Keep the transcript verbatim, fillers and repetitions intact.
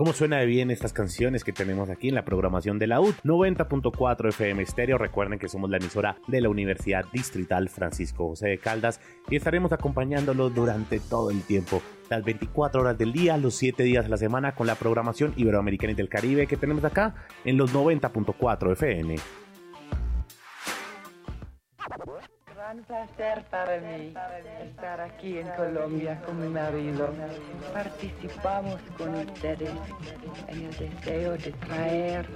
¿Cómo suena de bien estas canciones que tenemos aquí en la programación de la U D? noventa punto cuatro F M Estéreo. Recuerden que somos la emisora de la Universidad Distrital Francisco José de Caldas y estaremos acompañándolos durante todo el tiempo, las veinticuatro horas del día, los siete días a la semana, con la programación iberoamericana y del Caribe que tenemos acá en los noventa punto cuatro F M. Gran placer para mí estar aquí en Colombia con mi marido. Participamos con ustedes en el deseo de traer